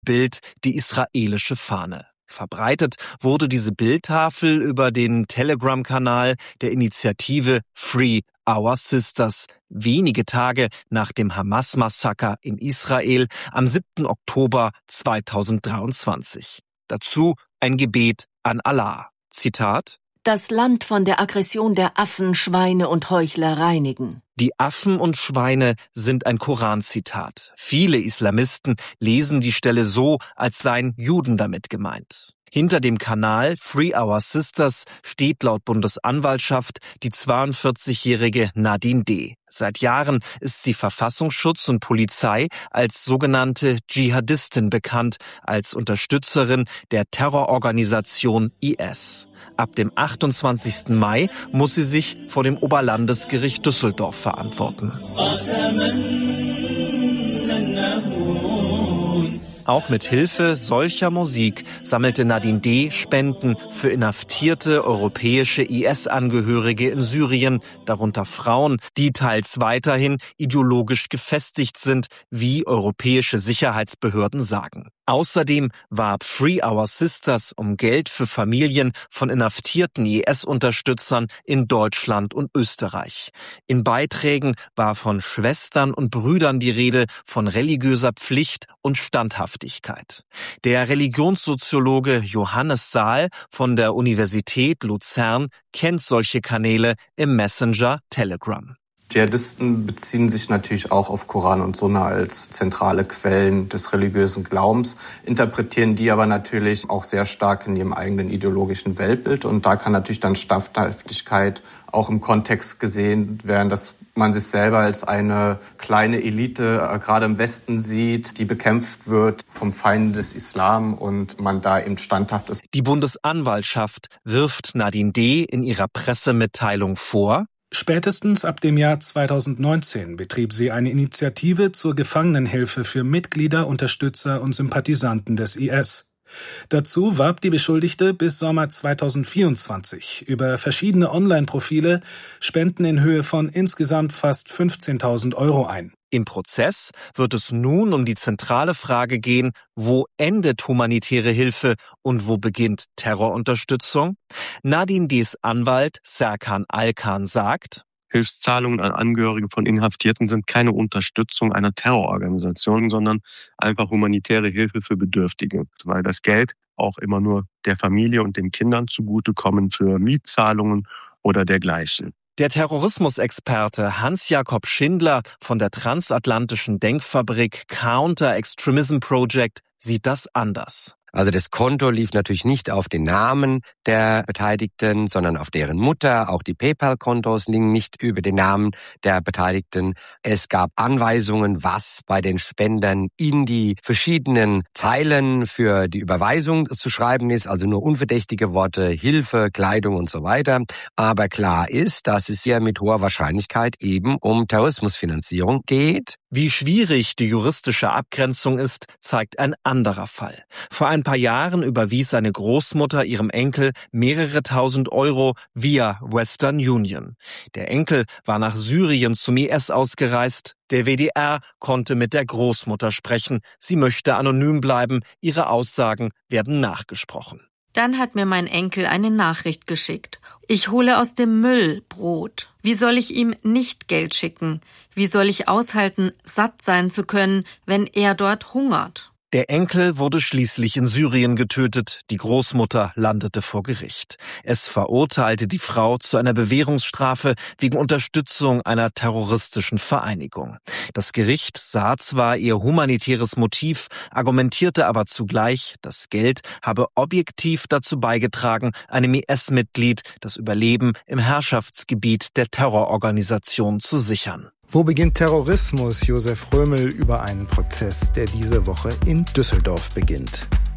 Bild die israelische Fahne. Verbreitet wurde diese Bildtafel über den Telegram-Kanal der Initiative Free Our Sisters, wenige Tage nach dem Hamas-Massaker in Israel am 7. Oktober 2023. Dazu ein Gebet an Allah. Zitat: Das Land von der Aggression der Affen, Schweine und Heuchler reinigen. Die Affen und Schweine sind ein Koranzitat. Viele Islamisten lesen die Stelle so, als seien Juden damit gemeint. Hinter dem Kanal Free Our Sisters steht laut Bundesanwaltschaft die 42-jährige Nadine D. Seit Jahren ist sie Verfassungsschutz und Polizei als sogenannte Dschihadistin bekannt, als Unterstützerin der Terrororganisation IS. Ab dem 28. Mai muss sie sich vor dem Oberlandesgericht Düsseldorf verantworten. Auch mit Hilfe solcher Musik sammelte Nadine D. Spenden für inhaftierte europäische IS-Angehörige in Syrien, darunter Frauen, die teils weiterhin ideologisch gefestigt sind, wie europäische Sicherheitsbehörden sagen. Außerdem warb Free Our Sisters um Geld für Familien von inhaftierten IS-Unterstützern in Deutschland und Österreich. In Beiträgen war von Schwestern und Brüdern die Rede, von religiöser Pflicht und Standhaftigkeit. Der Religionssoziologe Johannes Saal von der Universität Luzern kennt solche Kanäle im Messenger Telegram. Dschihadisten beziehen sich natürlich auch auf Koran und Sunna als zentrale Quellen des religiösen Glaubens, interpretieren die aber natürlich auch sehr stark in ihrem eigenen ideologischen Weltbild. Und da kann natürlich dann Standhaftigkeit auch im Kontext gesehen werden, dass man sich selber als eine kleine Elite gerade im Westen sieht, die bekämpft wird vom Feind des Islam und man da eben standhaft ist. Die Bundesanwaltschaft wirft Nadine D. in ihrer Pressemitteilung vor: Spätestens ab dem Jahr 2019 betrieb sie eine Initiative zur Gefangenenhilfe für Mitglieder, Unterstützer und Sympathisanten des IS. Dazu warb die Beschuldigte bis Sommer 2024 über verschiedene Online-Profile Spenden in Höhe von insgesamt fast 15.000 € ein. Im Prozess wird es nun um die zentrale Frage gehen, wo endet humanitäre Hilfe und wo beginnt Terrorunterstützung? Nadine D.'s Anwalt Serkan Alkan sagt: Hilfszahlungen an Angehörige von Inhaftierten sind keine Unterstützung einer Terrororganisation, sondern einfach humanitäre Hilfe für Bedürftige, weil das Geld auch immer nur der Familie und den Kindern zugutekommen für Mietzahlungen oder dergleichen. Der Terrorismusexperte Hans-Jakob Schindler von der transatlantischen Denkfabrik Counter Extremism Project sieht das anders. Also das Konto lief natürlich nicht auf den Namen der Beteiligten, sondern auf deren Mutter. Auch die PayPal-Kontos liegen nicht über den Namen der Beteiligten. Es gab Anweisungen, was bei den Spendern in die verschiedenen Zeilen für die Überweisung zu schreiben ist, also nur unverdächtige Worte, Hilfe, Kleidung und so weiter. Aber klar ist, dass es hier mit hoher Wahrscheinlichkeit eben um Terrorismusfinanzierung geht. Wie schwierig die juristische Abgrenzung ist, zeigt ein anderer Fall. Vor ein paar Jahren überwies eine Großmutter ihrem Enkel mehrere tausend Euro via Western Union. Der Enkel war nach Syrien zum IS ausgereist. Der WDR konnte mit der Großmutter sprechen. Sie möchte anonym bleiben. Ihre Aussagen werden nachgesprochen. Dann hat mir mein Enkel eine Nachricht geschickt. Ich hole aus dem Müll Brot. Wie soll ich ihm nicht Geld schicken? Wie soll ich aushalten, satt sein zu können, wenn er dort hungert? Der Enkel wurde schließlich in Syrien getötet, die Großmutter landete vor Gericht. Es verurteilte die Frau zu einer Bewährungsstrafe wegen Unterstützung einer terroristischen Vereinigung. Das Gericht sah zwar ihr humanitäres Motiv, argumentierte aber zugleich, das Geld habe objektiv dazu beigetragen, einem IS-Mitglied das Überleben im Herrschaftsgebiet der Terrororganisation zu sichern. Wo beginnt Terrorismus? Josef Römel über einen Prozess, der diese Woche in Düsseldorf beginnt.